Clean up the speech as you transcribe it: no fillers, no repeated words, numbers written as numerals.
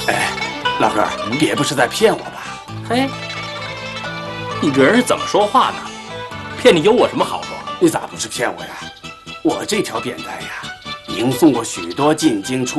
哎，老哥，别不是在骗我吧？ 嘿，你这人是怎么说话呢？骗你有我什么好处？ 你咋不是骗我呀？我这条扁担呀，迎送过许多进京出